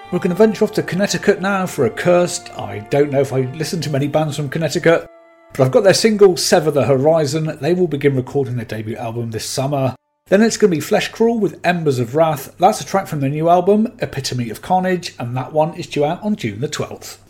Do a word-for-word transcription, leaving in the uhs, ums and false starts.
We're going to venture off to Connecticut now for Accursed. I don't know if I listen to many bands from Connecticut, but I've got their single Sever the Horizon. They will begin recording their debut album this summer. Then it's going to be Fleshcrawl with Embers of Wrath. That's a track from their new album, Epitome of Carnage, and that one is due out on June the twelfth.